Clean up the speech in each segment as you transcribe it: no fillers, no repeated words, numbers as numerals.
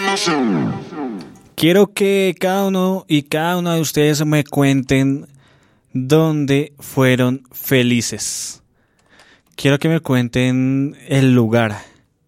Quiero que cada uno y cada una de ustedes me cuenten dónde fueron felices. Quiero que me cuenten el lugar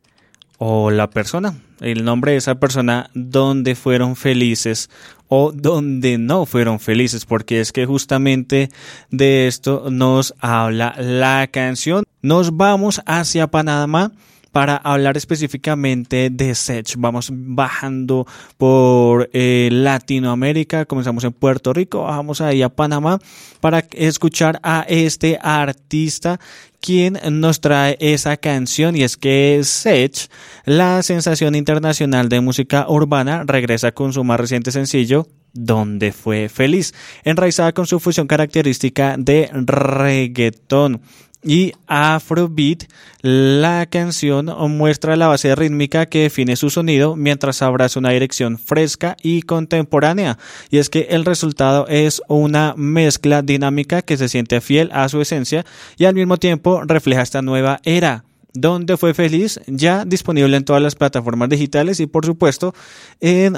o la persona, el nombre de esa persona, dónde fueron felices o dónde no fueron felices, porque es que justamente de esto nos habla la canción. Nos vamos hacia Panamá para hablar específicamente de Sech. Vamos bajando por Latinoamérica, comenzamos en Puerto Rico, bajamos ahí a Panamá para escuchar a este artista quien nos trae esa canción, y es que Sech, la sensación internacional de música urbana, regresa con su más reciente sencillo, Donde fue feliz, enraizada con su fusión característica de reggaetón y Afrobeat. La canción muestra la base rítmica que define su sonido mientras abraza una dirección fresca y contemporánea, y es que el resultado es una mezcla dinámica que se siente fiel a su esencia y al mismo tiempo refleja esta nueva era. Donde fue feliz, ya disponible en todas las plataformas digitales y por supuesto en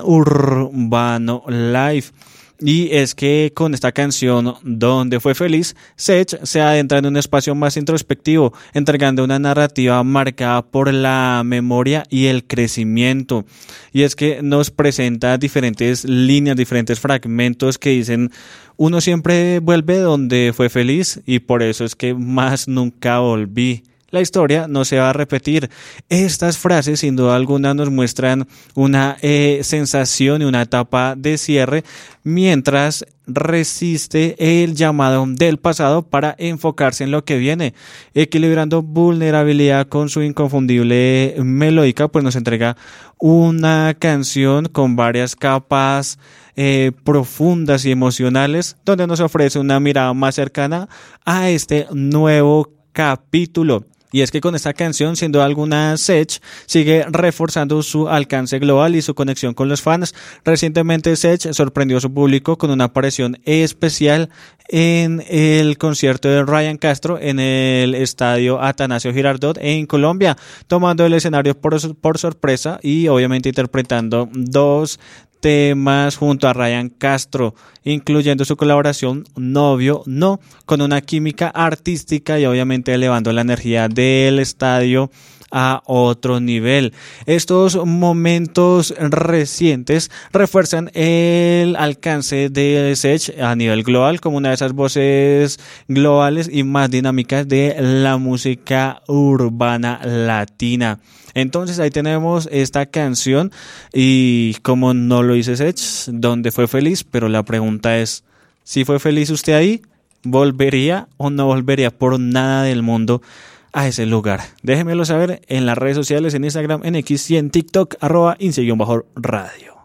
Urbano Live. Y es que con esta canción, Donde fue feliz, Sech se adentra en un espacio más introspectivo, entregando una narrativa marcada por la memoria y el crecimiento. Y es que nos presenta diferentes líneas, diferentes fragmentos que dicen: uno siempre vuelve donde fue feliz y por eso es que más nunca volví. La historia no se va a repetir. Estas frases sin duda alguna nos muestran una sensación y una etapa de cierre mientras resiste el llamado del pasado para enfocarse en lo que viene, equilibrando vulnerabilidad con su inconfundible melódica, pues nos entrega una canción con varias capas profundas y emocionales, donde nos ofrece una mirada más cercana a este nuevo capítulo. Y es que con esta canción, sin duda alguna, Sech sigue reforzando su alcance global y su conexión con los fans. Recientemente Sech sorprendió a su público con una aparición especial en el concierto de Ryan Castro en el estadio Atanasio Girardot en Colombia, tomando el escenario por sorpresa y obviamente interpretando dos temas junto a Ryan Castro, incluyendo su colaboración Novio No, con una química artística y obviamente elevando la energía del estadio a otro nivel. Estos momentos recientes refuerzan el alcance de Sech a nivel global como una de esas voces globales y más dinámicas de la música urbana latina. Entonces ahí tenemos esta canción y como no lo dice Sech, ¿dónde fue feliz? Pero la pregunta es, ¿si fue feliz usted ahí? ¿Volvería o no volvería por nada del mundo a ese lugar? Déjenmelo saber en las redes sociales, en Instagram, en X y en TikTok, @INSE_radio.